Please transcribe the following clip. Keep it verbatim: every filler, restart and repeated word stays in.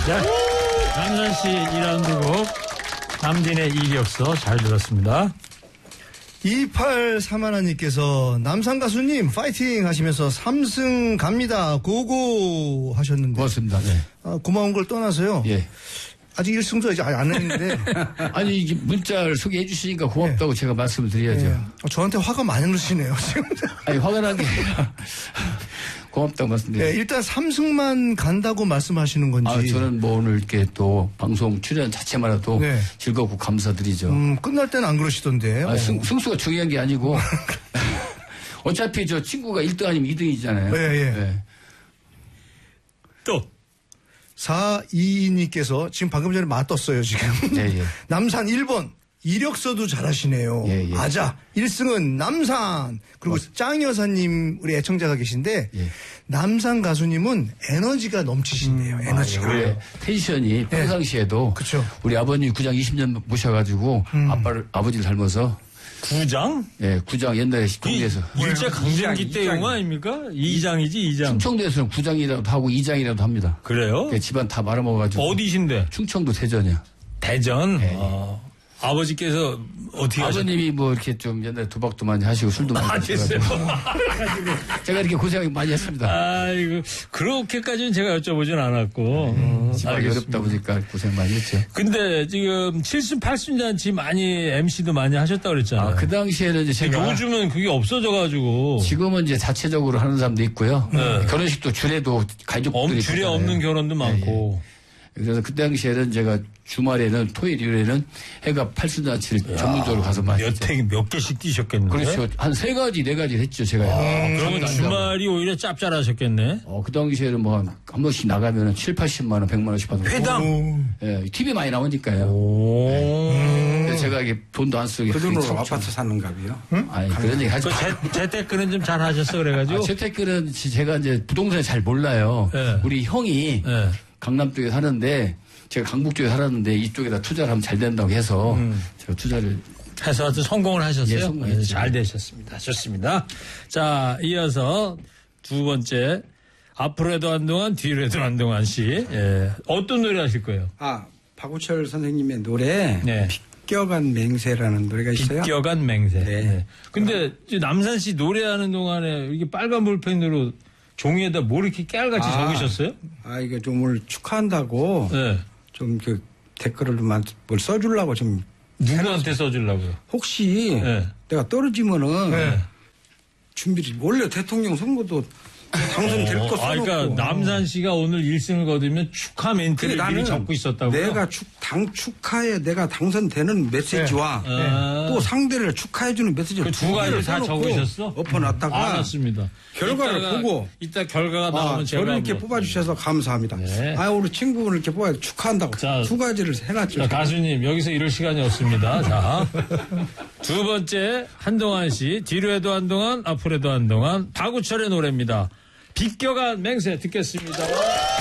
자, 남산 씨 이 라운드 곡 남진의 이력서 잘 들었습니다. 이팔삼하나님께서 남산 가수님 파이팅 하시면서 삼승 갑니다 고고 하셨는데 고맙습니다. 네. 아, 고마운 걸 떠나서요. 예. 아직 일 승도 이제 안 했는데 아니 이게 문자를 소개해 주시니까 고맙다고 네. 제가 말씀을 드려야죠. 네. 저한테 화가 많이 나시네요 지금. 아니 화가 난 게 고맙다고 말씀드려요. 네, 일단 삼승만 간다고 말씀하시는 건지. 아, 저는 뭐 오늘 이렇게 또 방송 출연 자체만으로도 네. 즐겁고 감사드리죠. 음, 끝날 때는 안 그러시던데. 아, 승, 승수가 중요한 게 아니고 어차피 저 친구가 일 등 아니면 이 등이잖아요. 예, 예. 네. 또. 사이이님께서 지금 방금 전에 맞떴어요, 지금. 예, 예. 남산 일 번. 이력서도 잘하시네요. 예, 예. 맞아. 일 승은 남산. 그리고 맞... 짱 여사님 우리 애청자가 계신데 예. 남산 가수님은 에너지가 넘치신대요. 음, 에너지가. 아, 예. 텐션이 평상시에도 네. 그쵸. 우리 아버님 구장 이십 년 모셔가지고 음. 아빠를 아버지를 닮아서 구장? 예, 구장 옛날에 경기에서 일제 강점기 때 용 아닙니까? 이장이지 이장. 충청도에서는 구장이라도 하고 이장이라도 합니다. 그래요? 집안 다 말아먹어가지고. 어디신데? 충청도 대전이요. 대전? 네. 아. 아버지께서 어떻게 아버님이 하셨... 뭐 이렇게 좀 옛날에 도박도 많이 하시고 술도 많이 하셨어요. 제가 이렇게 고생 많이 했습니다. 아이고 그렇게까지는 제가 여쭤보진 않았고 네, 어, 집안이 어렵다 보니까 고생 많이 했죠. 근데 지금 칠순 팔순 잔치 많이 엠시도 많이 하셨다 그랬잖아요. 아, 그 당시에는 이제 제가 요즘은 그게 없어져가지고 지금은 이제 자체적으로 하는 사람도 있고요. 네. 결혼식도 주례도 가족들이 주례 없는 결혼도 많고. 네, 네. 그래서 그 당시에는 제가 주말에는 토요일 일요일에는 해가 팔순잔치를 전문적으로 가서 많이 몇 회, 몇 개씩 뛰셨겠는데? 그렇죠. 한 세 가지 네 가지를 했죠 제가. 아, 그러면 주말이 오히려 짭짤하셨겠네. 어, 그 당시에는 뭐 한 번씩 나가면은 칠팔십만 원, 백만 원씩 받는 회당. 예, 티비 많이 나오니까요. 오. 네. 그래서 제가 이게 돈도 안 쓰고 그 돈으로 아파트 사는 값이요? 응? 아니 그런 얘기 하지. 그 재테크는 좀 잘 하셨어 그래가지고. 아, 재테크는 제가 이제 부동산을 잘 몰라요. 네. 우리 형이 네. 강남 쪽에 사는데. 제가 강북 쪽에 살았는데 이쪽에다 투자를 하면 잘 된다고 해서 음. 제가 투자를 해서 성공을 하셨어요? 예, 성공했죠. 네, 잘 되셨습니다. 좋습니다. 자, 이어서 두 번째 앞으로 해도 한동안 뒤로 해도 한동안 씨 예. 어떤 노래 하실 거예요? 아, 박우철 선생님의 노래 네. 비껴간 맹세라는 노래가 있어요. 비껴간 맹세. 네. 네. 근데 남산 씨 노래하는 동안에 이렇게 빨간 볼펜으로 종이에다 뭘 이렇게 깨알같이 아, 적으셨어요? 아, 이거 좀 오늘 축하한다고. 네. 좀 그 댓글을 뭘 써주려고 좀. 누구한테 써주려고요? 혹시 네. 내가 떨어지면은 네. 준비를 원래 대통령 선거도 당선될 거 써놓고. 아, 그러니까 남산 씨가 오늘 일 승을 거두면 축하 멘트를 미리 적고 있었다고요? 내가 축, 당 축하에 내가 당선되는 메시지와 네. 아. 또 상대를 축하해주는 메시지를 그 두 가지를 다 적으셨어? 엎어놨다가 알았습니다. 결과를 이따가, 보고 이따 결과가 나오면 아, 제가 저를 이렇게 한번. 뽑아주셔서 감사합니다. 네. 아, 우리 친구분을 이렇게 뽑아 축하한다고 자, 두 가지를 해놨죠. 자, 가수님 여기서 이럴 시간이 없습니다. 자, 두 번째 한동안 씨 뒤로 해도 한동안 앞으로 해도 한동안 박우철의 노래입니다. 비껴간 맹세 듣겠습니다.